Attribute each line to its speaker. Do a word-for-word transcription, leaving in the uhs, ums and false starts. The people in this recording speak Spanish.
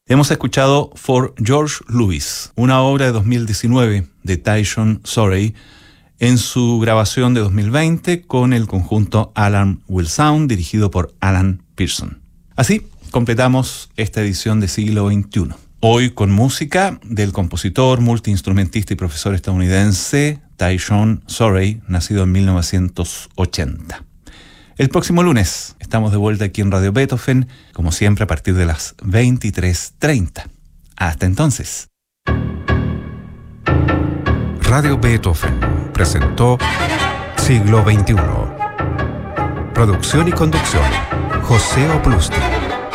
Speaker 1: Hemos escuchado For George Lewis, una obra de dos mil diecinueve de Tyshawn Sorey, en su grabación de dos mil veinte con el conjunto Alarm Will Sound, dirigido por Alan Pearson. Así completamos esta edición de Siglo veintiuno. Hoy con música del compositor, multiinstrumentista y profesor estadounidense Tyshawn Sorey, nacido en mil novecientos ochenta. El próximo lunes estamos de vuelta aquí en Radio Beethoven, como siempre a partir de las veintitrés treinta. Hasta entonces.
Speaker 2: Radio Beethoven presentó Siglo veintiuno. Producción y conducción, José Oplusti.